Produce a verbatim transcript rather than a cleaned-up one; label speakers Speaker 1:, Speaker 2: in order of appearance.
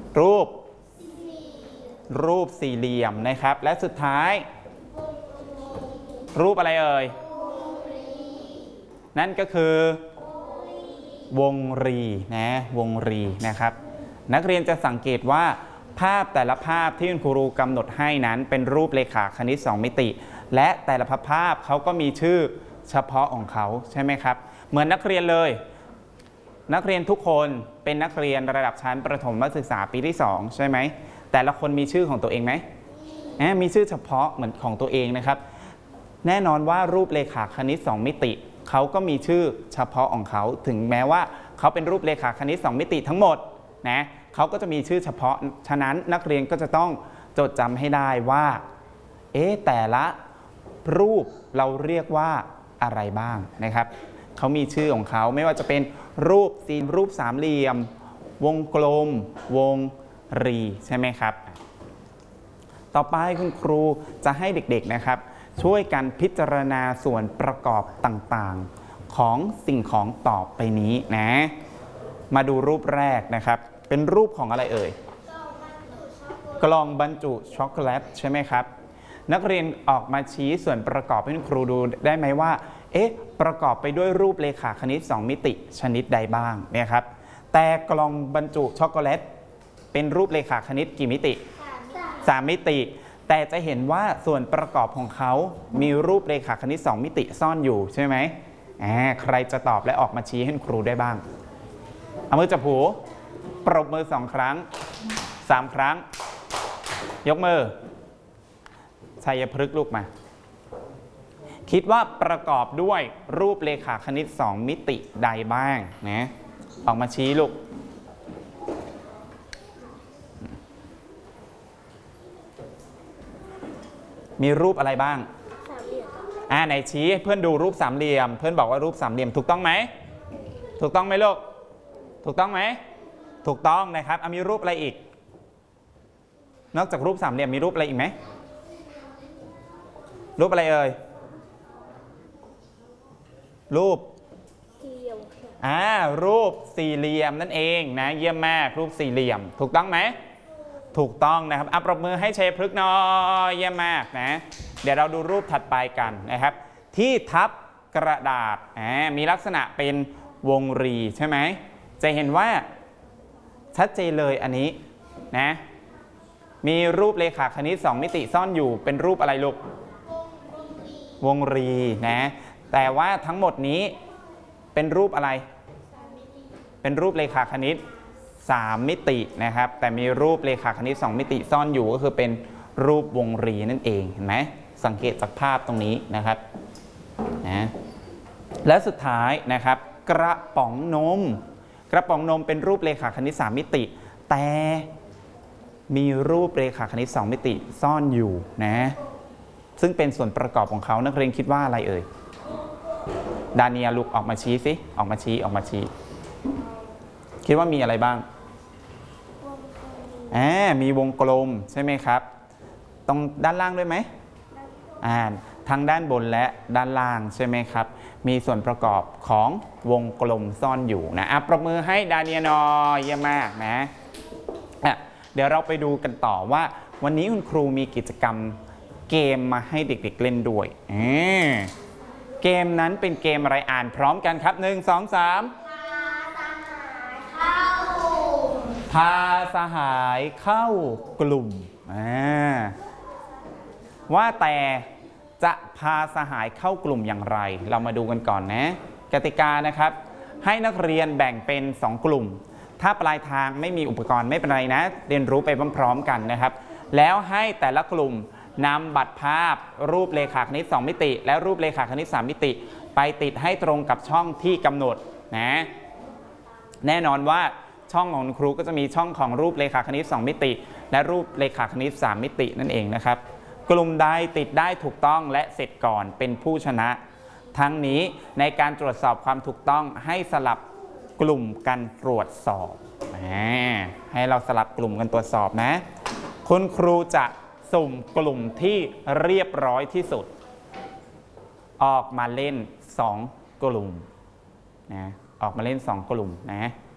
Speaker 1: รูปรูปสี่เหลี่ยมนะครับและสุดท้ายรูปอะไรเอ่ยนั่นก็คือวงรีนะวงรีนะครับนักเรียนจะสังเกตว่าภาพแต่ละภาพที่คุณครูกำหนดให้นั้นเป็นรูปเรขาคณิตสองมิติและแต่ละภาพเขาก็มีชื่อเฉพาะของเขาใช่ไหมครับเหมือนนักเรียนเลยนักเรียนทุกคนเป็นนักเรียนระดับชั้นประถมศึกษาปีที่สองใช่ไหมแต่ละคนมีชื่อของตัวเองไหมมีชื่อเฉพาะเหมือนของตัวเองนะครับแน่นอนว่ารูปเรขาคณิตสองมิติเขาก็มีชื่อเฉพาะของเขาถึงแม้ว่าเขาเป็นรูปเรขาคณิตสองมิติทั้งหมดนะเขาก็จะมีชื่อเฉพาะฉะนั้นนักเรียนก็จะต้องจดจำให้ได้ว่าเอ๊ะแต่ละรูปเราเรียกว่าอะไรบ้างนะครับเขามีชื่อของเขาไม่ว่าจะเป็นรูปสี่รูปสามเหลี่ยมวงกลมวงรีใช่ไหมครับต่อไปคุณครูจะให้เด็กๆนะครับช่วยกันพิจารณาส่วนประกอบต่างๆของสิ่งของต่อไปนี้นะมาดูรูปแรกนะครับเป็นรูปของอะไรเอ่ยกล่องบรรจุช็อกโกแลตใช่ไหมครับนักเรียนออกมาชี้ส่วนประกอบให้คุณครูดูได้ไหมว่าเอ๊ะประกอบไปด้วยรูปเรขาคณิตสองมิติชนิดใดบ้างเนี่ยครับแต่กล่องบรรจุช็อกโกแลตเป็นรูปเรขาคณิตกี่มิติสามมิติแต่จะเห็นว่าส่วนประกอบของเขามีรูปเรขาคณิตสองมิติซ่อนอยู่ใช่ไหมอ่าใครจะตอบและออกมาชี้ให้ครูได้บ้างเอามือจับหูปรบมือสองครั้งสามครั้งยกมือชัยพฤกษ์ลูกมาคิดว่าประกอบด้วยรูปเรขาคณิตสองมิติใดบ้างนะออกมาชี้ลูกมีรูปอะไรบ้างสามเหลี่ยมอ่าไหนชี้เพื่อนดูรูปสามเหลี่ยมเพื่อนบอกว่ารูปสามเหลี่ยมถูกต้องไหมถูกต้องไหมลูกถูกต้องไหมถูกต้องนะครับอ่ะมีรูปอะไรอีกนอกจากรูปสามเหลี่ยมมีรูปอะไรอีกไหมรูปอะไรเอ่ยรูปสี่เหลี่ยมอ่ารูปสี่เหลี่ยมนั่นเองนะเยี่ยมมากรูปสี่เหลี่ยมถูกต้องไหมถูกต้องนะครับอ่ะปรบมือให้ชัยพฤกษ์หน่อยเยี่ยมมากนะเดี๋ยวเราดูรูปถัดไปกันนะครับที่ทับกระดาษอ่ามีลักษณะเป็นวงรีใช่ไหมจะเห็นว่าชัดเจนเลยอันนี้นะมีรูปเรขาคณิตสองมิติซ่อนอยู่เป็นรูปอะไรลูกวงรีนะแต่ว่าทั้งหมดนี้เป็นรูปอะไรเป็นรูปเรขาคณิตสามมิตินะครับแต่มีรูปเรขาคณิตสองมิติซ่อนอยู่ก็คือเป็นรูปวงรีนั่นเองเห็นไหมสังเกตจากภาพตรงนี้นะครับนะและสุดท้ายนะครับกระป๋องนมกระป๋องนมเป็นรูปเรขาคณิตสามมิติแต่มีรูปเรขาคณิตสองมิติซ่อนอยู่นะซึ่งเป็นส่วนประกอบของเขานักเรียนคิดว่าอะไรเอ่ยดาเนียลุกออกมาชี้สิออกมาชี้ออกมาชี้คิดว่ามีอะไรบ้างอ่ามีวงกลมใช่ไหมครับตรงด้านล่างด้วยไหมอ่าทั้งด้านบนและด้านล่างใช่ไหมครับมีส่วนประกอบของวงกลมซ่อนอยู่นะอ่ะปรบมือให้ดาเนียนอยเยี่ยมมากนะอ่ะเดี๋ยวเราไปดูกันต่อว่าวันนี้คุณครูมีกิจกรรมเกมมาให้เด็กๆเล่นด้วยเกมนั้นเป็นเกมอะไรอ่านพร้อมกันครับหนึ่งสองสามพาสหายเข้ากลุ่มว่าแต่จะพาสหายเข้ากลุ่มอย่างไรเรามาดูกันก่อนนะกติกานะครับให้นักเรียนแบ่งเป็นสองกลุ่มถ้าปลายทางไม่มีอุปกรณ์ไม่เป็นไรนะเรียนรู้ไปพร้อมๆกันนะครับแล้วให้แต่ละกลุ่มนำบัตรภาพรูปเรขาคณิตสองมิติและรูปเรขาคณิตสามมิติไปติดให้ตรงกับช่องที่กำหนดนะแน่นอนว่าช่องของครูก็จะมีช่องของรูปเรขาคณิตสองมิติและรูปเรขาคณิตสามมิตินั่นเองนะครับกลุ่มใดติดได้ถูกต้องและเสร็จก่อนเป็นผู้ชนะทั้งนี้ในการตรวจสอบความถูกต้องให้สลับกลุ่มกันตรวจสอบให้เราสลับกลุ่มกันตรวจสอบนะคุณครูจะสุ่มกลุ่มที่เรียบร้อยที่สุดออกมาเล่นสองกลุ่มนะออกมาเล่นสองกลุ่มนะ